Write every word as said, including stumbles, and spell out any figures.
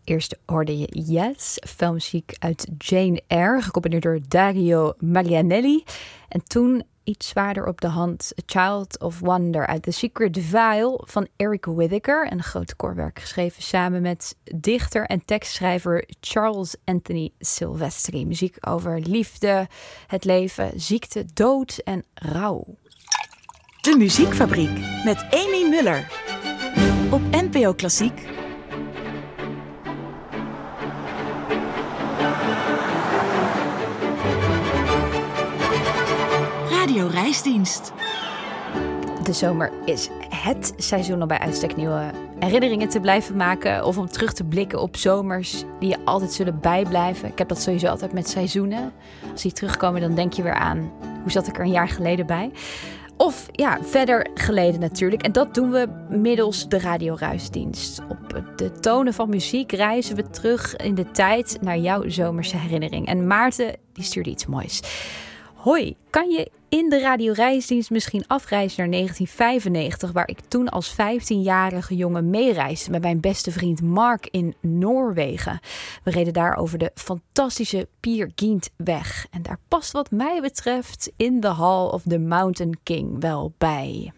Eerst hoorde je Yes, filmmuziek uit Jane Eyre, gecomponeerd door Dario Marianelli. En toen iets zwaarder op de hand, A Child of Wonder uit The Secret Vial van Eric Whittaker. Een groot koorwerk geschreven samen met dichter en tekstschrijver Charles Anthony Silvestri. Muziek over liefde, het leven, ziekte, dood en rouw. De Muziekfabriek met Amy Muller op N P O Klassiek. Radio Reisdienst. De zomer is het seizoen om bij uitstek nieuwe herinneringen te blijven maken. Of om terug te blikken op zomers die je altijd zullen bijblijven. Ik heb dat sowieso altijd met seizoenen. Als die terugkomen, dan denk je weer aan hoe zat ik er een jaar geleden bij. Of ja, verder geleden natuurlijk. En dat doen we middels de Radio Reisdienst. Op de tonen van muziek reizen we terug in de tijd naar jouw zomerse herinnering. En Maarten, die stuurde iets moois. Hoi, kan je in de Radio Reisdienst misschien afreizen naar negentien vijfennegentig... waar ik toen als vijftienjarige jongen meereisde met mijn beste vriend Mark in Noorwegen. We reden daar over de fantastische Peer Gyntweg. En daar past wat mij betreft In the Hall of the Mountain King wel bij.